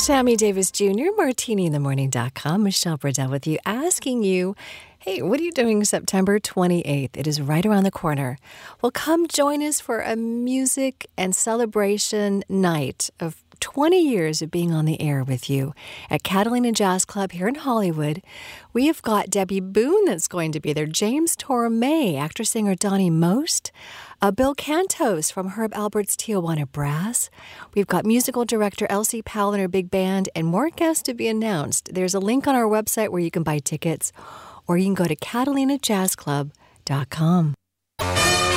Sammy Davis Jr., martiniinthemorning.com. Michelle Burdell with you, asking you, hey, what are you doing September 28th? It is right around the corner. Well, come join us for a music and celebration night of 20 years of being on the air with you at Catalina Jazz Club here in Hollywood. We have got Debbie Boone that's going to be there, James Torme, actor-singer Donnie Most, Bill Cantos from Herb Albert's Tijuana Brass. We've got musical director Elsie Powell and her big band, and more guests to be announced. There's a link on our website where you can buy tickets, or you can go to catalinajazzclub.com.